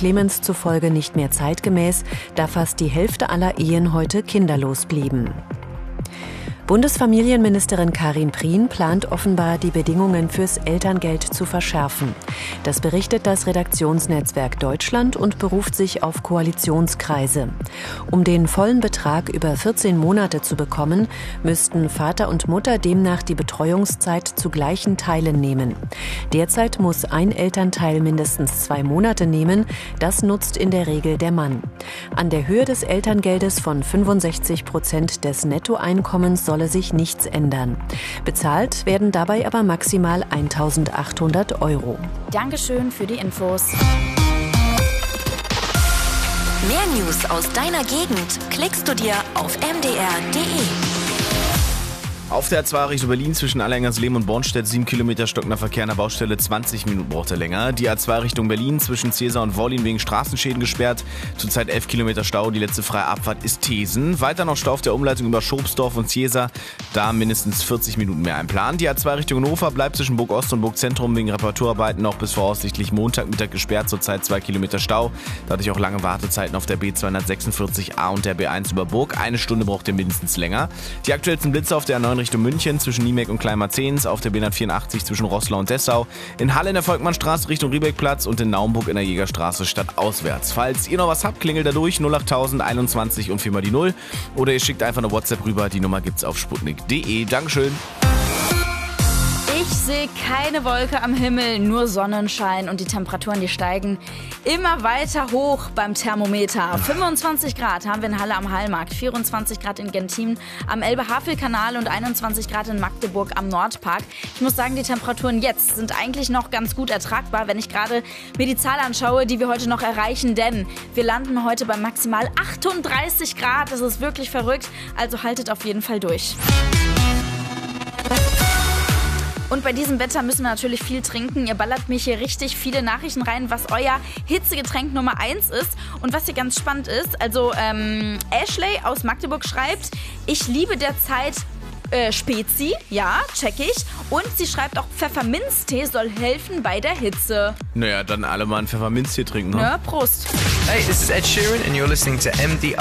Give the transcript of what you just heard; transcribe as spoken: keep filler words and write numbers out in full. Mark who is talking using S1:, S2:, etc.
S1: Clemens zufolge nicht mehr zeitgemäß, da fast die Hälfte aller Ehen heute kinderlos blieben. Bundesfamilienministerin Karin Prien plant offenbar, die Bedingungen fürs Elterngeld zu verschärfen. Das berichtet das Redaktionsnetzwerk Deutschland und beruft sich auf Koalitionskreise. Um den vollen Betrag über vierzehn Monate zu bekommen, müssten Vater und Mutter demnach die Betreuungszeit zu gleichen Teilen nehmen. Derzeit muss ein Elternteil mindestens zwei Monate nehmen. Das nutzt in der Regel der Mann. An der Höhe des Elterngeldes von fünfundsechzig Prozent des Nettoeinkommens solle sich nichts ändern. Bezahlt werden dabei aber maximal eintausendachthundert Euro.
S2: Dankeschön für die Infos.
S3: Mehr News aus deiner Gegend klickst du dir auf m d r punkt d e.
S4: Auf der A zwei Richtung Berlin zwischen Allerhengersleben und Bornstedt sieben Kilometer stockender Verkehr an der Baustelle, zwanzig Minuten braucht er länger. Die A zwei Richtung Berlin zwischen Cäsar und Wollin wegen Straßenschäden gesperrt. Zurzeit elf Kilometer Stau, die letzte freie Abfahrt ist Thesen. Weiter noch Stau auf der Umleitung über Schobsdorf und Cäsar, da mindestens vierzig Minuten mehr einplanen. Die A zwei Richtung Hannover bleibt zwischen Burg Ost und Burg Zentrum wegen Reparaturarbeiten noch bis voraussichtlich Montagmittag gesperrt. Zurzeit zwei Kilometer Stau, dadurch auch lange Wartezeiten auf der B zweihundertsechsundvierzig A und der B eins über Burg. Eine Stunde braucht ihr mindestens länger. Die aktuellsten Blitze auf der A neun Richtung München zwischen Niemek und Kleinmarzens, auf der B hundertvierundachtzig zwischen Roßlau und Dessau, in Halle in der Volkmannstraße Richtung Riebeckplatz und in Naumburg in der Jägerstraße stadtauswärts. Falls ihr noch was habt, klingelt da durch null achttausend einundzwanzig und viermal die null oder ihr schickt einfach eine WhatsApp rüber, die Nummer gibt's auf sputnik punkt d e. Dankeschön.
S2: Ich sehe keine Wolke am Himmel, nur Sonnenschein und die Temperaturen, die steigen immer weiter hoch beim Thermometer. fünfundzwanzig Grad haben wir in Halle am Hallmarkt, vierundzwanzig Grad in Genthin am Elbe-Havel-Kanal und einundzwanzig Grad in Magdeburg am Nordpark. Ich muss sagen, die Temperaturen jetzt sind eigentlich noch ganz gut ertragbar, wenn ich gerade mir die Zahl anschaue, die wir heute noch erreichen, denn wir landen heute bei maximal achtunddreißig Grad. Das ist wirklich verrückt, also haltet auf jeden Fall durch. Und bei diesem Wetter müssen wir natürlich viel trinken. Ihr ballert mich hier richtig viele Nachrichten rein, was euer Hitzegetränk Nummer eins ist. Und was hier ganz spannend ist, also ähm, Ashley aus Magdeburg schreibt, ich liebe derzeit äh, Spezi, ja, check ich. Und sie schreibt auch, Pfefferminztee soll helfen bei der Hitze.
S4: Naja, dann alle mal einen Pfefferminztee trinken, ne?
S2: Ja, Prost.
S5: Hey, this is Ed Sheeran and you're listening to M D